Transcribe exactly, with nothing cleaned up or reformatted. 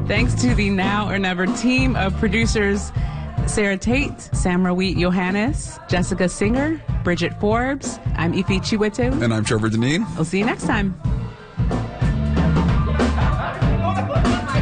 Thanks to the Now or Never team of producers, Sarah Tate, Samra Wheat Johannes, Jessica Singer, Bridget Forbes. I'm Ife Chiwetu. And I'm Trevor Deneen. We'll see you next time.